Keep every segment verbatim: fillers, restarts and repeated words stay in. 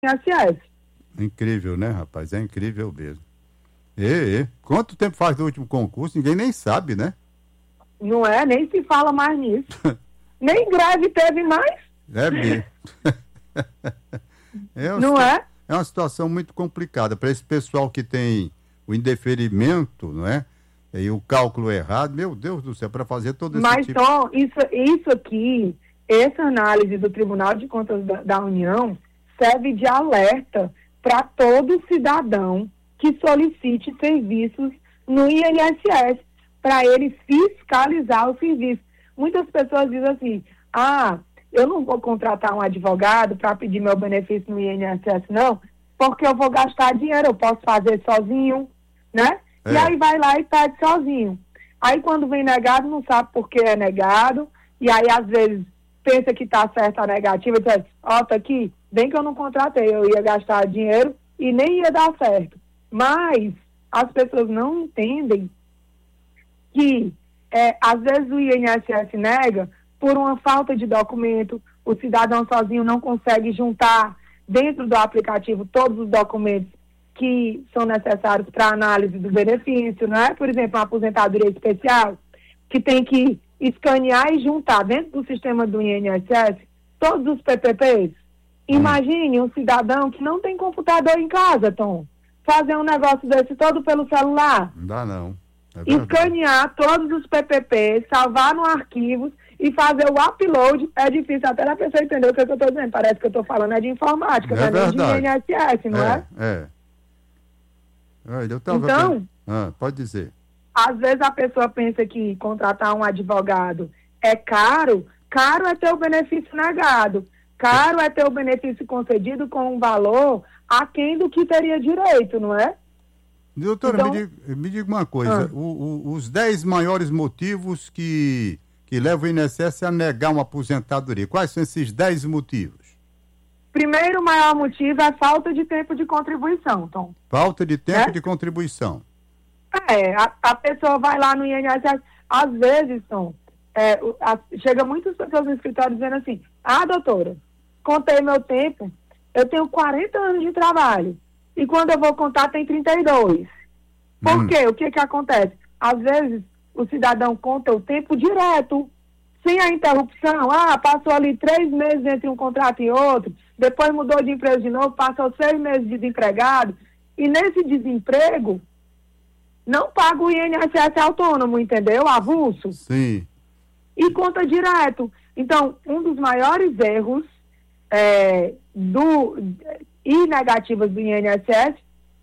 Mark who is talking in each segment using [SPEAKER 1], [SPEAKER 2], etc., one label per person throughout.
[SPEAKER 1] I N S S.
[SPEAKER 2] Incrível, né, rapaz? É incrível mesmo. E, e, quanto tempo faz do último concurso? Ninguém nem sabe, né?
[SPEAKER 1] Não é? Nem se fala mais nisso. Nem greve teve mais.
[SPEAKER 2] É mesmo. é
[SPEAKER 1] Não
[SPEAKER 2] situ...
[SPEAKER 1] é?
[SPEAKER 2] É uma situação muito complicada para esse pessoal que tem o indeferimento, não é? E o cálculo errado, meu Deus do céu, para fazer todo esse
[SPEAKER 1] Mas,
[SPEAKER 2] tipo...
[SPEAKER 1] Tom, isso, isso aqui, essa análise do Tribunal de Contas da, da União serve de alerta para todo cidadão que solicite serviços no I N S S, para ele fiscalizar o serviço. Muitas pessoas dizem assim, ah, eu não vou contratar um advogado para pedir meu benefício no I N S S, não, porque eu vou gastar dinheiro, eu posso fazer sozinho, né? É. E aí vai lá e pede sozinho. Aí quando vem negado, não sabe por que é negado, e aí às vezes pensa que está certa a negativa, e diz, ó, oh, tá aqui, bem que eu não contratei, eu ia gastar dinheiro e nem ia dar certo. Mas as pessoas não entendem que é, às vezes o I N S S nega por uma falta de documento, o cidadão sozinho não consegue juntar dentro do aplicativo todos os documentos que são necessários para análise do benefício, não é? Por exemplo, uma aposentadoria especial, que tem que escanear e juntar dentro do sistema do I N S S todos os P P Ps. Imagine um cidadão que não tem computador em casa, Tom, fazer um negócio desse todo pelo celular.
[SPEAKER 2] Não dá, não. É
[SPEAKER 1] escanear todos os P P Ps, salvar no arquivo e fazer o upload. É difícil até a pessoa entender o que, é que eu estou dizendo. Parece que eu estou falando é de informática,
[SPEAKER 2] é
[SPEAKER 1] não é nem de I N S S, não é?
[SPEAKER 2] É, é. Eu tava
[SPEAKER 1] então,
[SPEAKER 2] bem... ah, pode dizer.
[SPEAKER 1] Às vezes a pessoa pensa que contratar um advogado é caro. Caro é ter o benefício negado. Caro é ter o benefício concedido com um valor aquém do que teria direito, não é?
[SPEAKER 2] Doutora, então, me, diga, me diga uma coisa, ah. o, o, os dez maiores motivos que, que levam o I N S S a negar uma aposentadoria, quais são esses dez motivos?
[SPEAKER 1] Primeiro maior motivo é falta de tempo de contribuição, Tom.
[SPEAKER 2] Falta de tempo
[SPEAKER 1] é?
[SPEAKER 2] de contribuição.
[SPEAKER 1] É, a, a pessoa vai lá no I N S S, às vezes, Tom, é, a, chega muitas pessoas no escritório dizendo assim, ah, doutora, contei meu tempo, eu tenho quarenta anos de trabalho. E quando eu vou contar, tem trinta e dois. Por hum. quê? O que que acontece? Às vezes, o cidadão conta o tempo direto, sem a interrupção. Ah, passou ali três meses entre um contrato e outro, depois mudou de emprego de novo, passou seis meses de desempregado. E nesse desemprego, não paga o I N S S autônomo, entendeu? Avulso.
[SPEAKER 2] Sim.
[SPEAKER 1] E conta direto. Então, um dos maiores erros é, do... e negativas do I N S S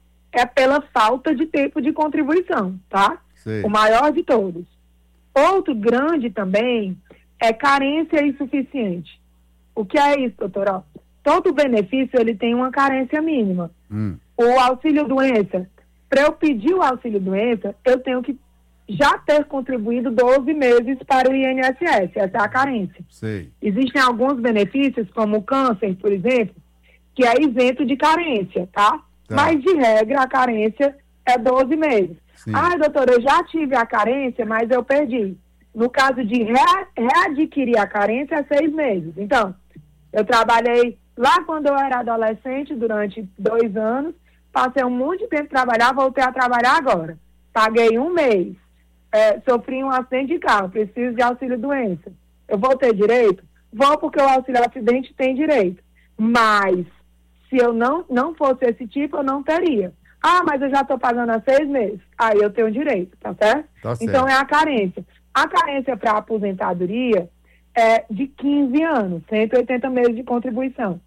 [SPEAKER 1] é pela falta de tempo de contribuição, tá?
[SPEAKER 2] Sim.
[SPEAKER 1] O maior de todos. Outro grande também é carência insuficiente. O que é isso, doutora? Todo benefício, ele tem uma carência mínima.
[SPEAKER 2] Hum.
[SPEAKER 1] O auxílio-doença, para eu pedir o auxílio-doença, eu tenho que já ter contribuído doze meses para o I N S S, essa é a carência.
[SPEAKER 2] Sim.
[SPEAKER 1] Existem alguns benefícios, como o câncer, por exemplo, que é isento de carência, tá? tá? Mas, de regra, a carência é doze meses. Sim. Ah, doutora, eu já tive a carência, mas eu perdi. No caso de rea- readquirir a carência, é seis meses. Então, eu trabalhei lá quando eu era adolescente, durante dois anos, passei um monte de tempo a trabalhar, voltei a trabalhar agora. Paguei um mês, é, sofri um acidente de carro, preciso de auxílio-doença. Eu vou ter direito? Vou, porque o auxílio-acidente tem direito. Mas... se eu não, não fosse esse tipo, eu não teria. Ah, mas eu já estou pagando há seis meses. Aí eu tenho direito, tá certo?
[SPEAKER 2] Tá certo.
[SPEAKER 1] Então é a carência. A carência para a aposentadoria é de quinze anos, cento e oitenta meses de contribuição.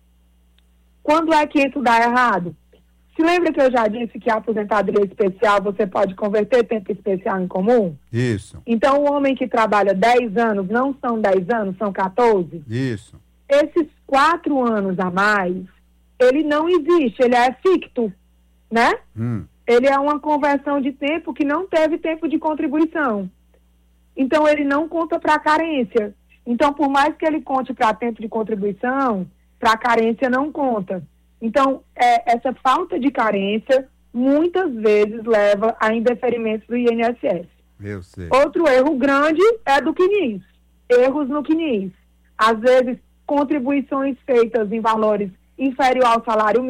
[SPEAKER 1] Quando é que isso dá errado? Se lembra que eu já disse que a aposentadoria especial você pode converter tempo especial em comum?
[SPEAKER 2] Isso.
[SPEAKER 1] Então o homem que trabalha dez anos, não são dez anos, são quatorze?
[SPEAKER 2] Isso.
[SPEAKER 1] Esses quatro anos a mais, ele não existe, ele é ficto, né?
[SPEAKER 2] Hum.
[SPEAKER 1] Ele é uma conversão de tempo que não teve tempo de contribuição. Então, ele não conta para carência. Então, por mais que ele conte para tempo de contribuição, para carência não conta. Então, é, essa falta de carência, muitas vezes, leva a indeferimentos do I N S S.
[SPEAKER 2] Eu sei.
[SPEAKER 1] Outro erro grande é do C N I S. Erros no C N I S. Às vezes, contribuições feitas em valores inferior ao salário